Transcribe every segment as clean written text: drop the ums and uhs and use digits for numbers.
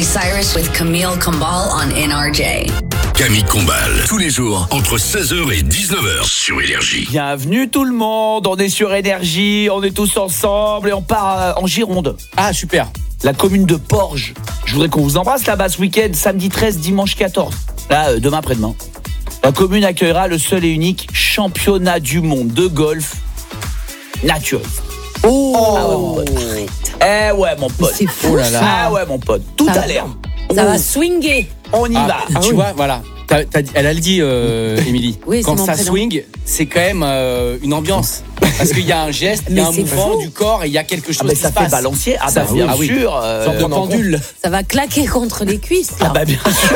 Miley Cyrus with Camille Combal on NRJ. Camille Combal, tous les jours, entre 16h et 19h sur Énergie. Bienvenue tout le monde, on est sur Énergie, on est tous ensemble et on part en Gironde. Ah, super. La commune de Porges. Je voudrais qu'on vous embrasse là-bas ce week-end, samedi 13, dimanche 14. Là, demain après-demain. La commune accueillera le seul et unique championnat du monde de golf naturiste. Oh, Ah ouais, mon pote. Eh ouais, mon pote. C'est fou, Oh là là. Ah ouais, mon pote. Tout Ça à va. l'air. Ça va swinguer. On y va. Tu vois, voilà. Elle a le dit, Émilie. Oui, quand c'est mon ça prénom. swing, c'est quand même une ambiance. Parce qu'il y a un geste, il y a Mais un c'est mouvement fou. du corps et il y a quelque chose Ah bah qui ça se fait passe. balancier. Ah Ça bah fait- bien ah oui. sûr. Sorte de pendule. Ça va claquer contre les cuisses, là. Ah bah bien sûr.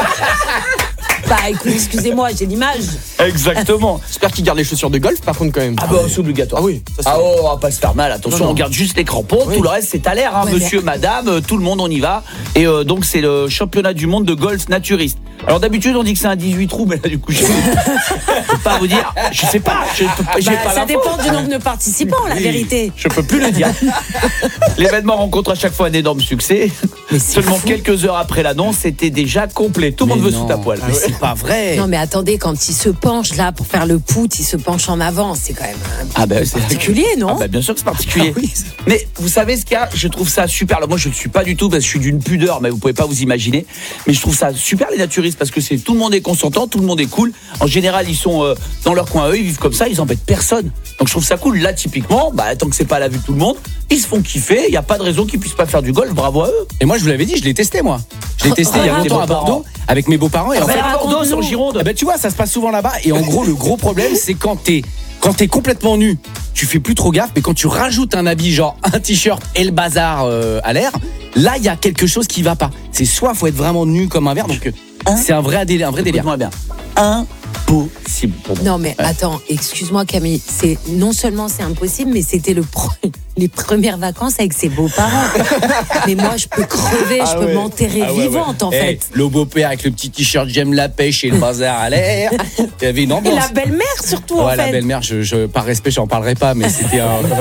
Bah écoute, excusez-moi, j'ai l'image. Exactement. J'espère qu'il garde les chaussures de golf par contre quand même. Ah bah c'est obligatoire. Ah oui, ça, c'est- Ah oh, on va pas se faire mal, attention, Non, non. on garde juste les crampons, tout le reste c'est à l'air, hein, Ouais, monsieur, madame, tout le monde on y va. Et donc c'est le championnat du monde de golf naturiste. Alors d'habitude on dit que c'est un 18 trous, mais là du coup je peux pas vous dire, je sais pas, j'ai pas Ça l'info. dépend du nombre de participants, la vérité. Je peux plus le dire. L'événement rencontre à chaque fois un énorme succès. Mais c'est Seulement fou. quelques heures après l'annonce, c'était déjà complet. Tout le monde veut sous ta poêle. Mais c'est pas vrai. Non mais attendez, quand il se penche là pour faire le put, il se penche en avant, c'est quand même Ah bah c'est particulier, non? Ah bah bien sûr que c'est particulier. Ah oui. Mais vous savez ce qu'il y a, je trouve ça super. Alors moi je ne suis pas du tout parce que je suis d'une pudeur, mais vous pouvez pas vous imaginer. Mais je trouve ça super les naturistes parce que c'est tout le monde est consentant, tout le monde est cool. En général ils sont dans leur coin à eux, ils vivent comme ça, ils embêtent personne. Donc je trouve ça cool. Là typiquement, bah tant que c'est pas à la vue de tout le monde, ils se font kiffer. Il y a pas de raison qu'ils puissent pas faire du golf. Bravo à eux. Et moi, je vous l'avais dit, je l'ai testé, moi. Je l'ai testé il y a longtemps à Bordeaux avec mes beaux-parents. Et en fait, à Bordeaux sur Gironde. eh ben, tu vois, ça se passe souvent là-bas. Et en gros, le gros problème, c'est quand t'es complètement nu, tu fais plus trop gaffe. Mais quand tu rajoutes un habit, genre un t-shirt et le bazar à l'air, là, il y a quelque chose qui va pas. C'est soit faut être vraiment nu comme un verre, donc c'est un vrai délire. Écoute-moi bien. Impossible pour moi. Non mais attends, excuse-moi Camille, c'est non seulement c'est impossible, mais c'était les premières vacances avec ses beaux-parents. Mais moi je peux crever, je peux m'enterrer vivante en fait. Le beau-père avec le petit t-shirt, j'aime la pêche et le bazar à l'air. Il y avait une Et ambiance. la belle-mère surtout en Ouais, la fait. belle-mère, par respect, j'en parlerai pas, mais c'était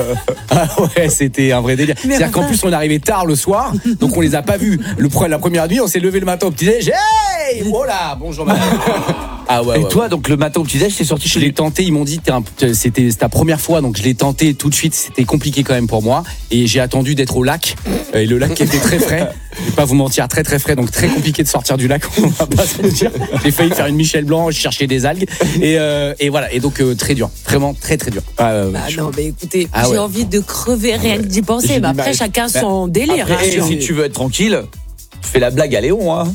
c'était un vrai délire. C'est-à-dire qu'en plus, on est arrivé tard le soir, donc on les a pas vus. La première nuit, on s'est levé le matin au petit-déj. Hey, oh là, bonjour madame. Ah ouais. Et toi, donc le matin au petit-déj, t'es sorti Je chez l'ai les. tenté, ils m'ont dit c'était ta première fois, donc je l'ai tenté tout de suite. C'était compliqué quand même pour moi, et j'ai attendu d'être au lac. Et le lac était très frais. Je vais pas vous mentir, très très frais, donc très compliqué de sortir du lac. On va pas se le dire. J'ai failli faire une Michel Blanc, chercher des algues, et voilà. Et donc très dur, vraiment très très dur. Bah non mais écoutez, Ah j'ai ouais. envie de crever rien que d'y penser. J'ai Mais du après mal. chacun son délire. Après, hein. si tu veux être tranquille, tu fais la blague à Léon, hein.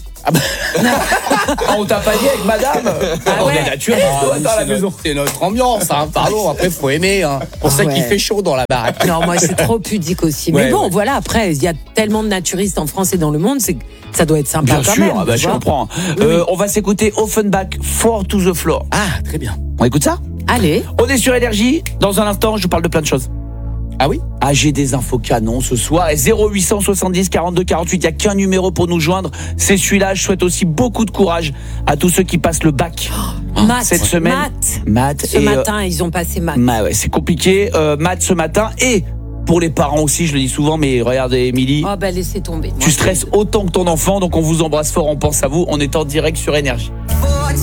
Ah, on t'a pas dit avec madame. On ouais. est naturel, toi, dans la maison. C'est notre ambiance, hein, pardon. Après, faut aimer. Hein. Pour ça Ouais. qu'il fait chaud dans la baraque. Non, moi je suis trop pudique aussi. Ouais, Mais bon, ouais. voilà, après, il y a tellement de naturistes en France et dans le monde, c'est que ça doit être sympa Bien quand sûr, même. ah bah, tu je vois. comprends. Oui, oui. On va s'écouter Offenbach, Four to the Floor. Ah, très bien. On écoute ça? Allez. On est sur Énergie. Dans un instant, je vous parle de plein de choses. Ah oui? Ah, j'ai des infos canons ce soir. Et 0870 42 48, il n'y a qu'un numéro pour nous joindre. C'est celui-là. Je souhaite aussi beaucoup de courage à tous ceux qui passent le bac Maths. cette semaine. Maths. Ce Et, matin, ils ont passé maths. ouais, c'est compliqué. Maths ce matin. Et pour les parents aussi, je le dis souvent, mais regardez, Émilie. Oh, bah laissez tomber. Moi, Tu stresses autant que ton enfant, donc on vous embrasse fort, on pense à vous, on est en direct sur Énergie.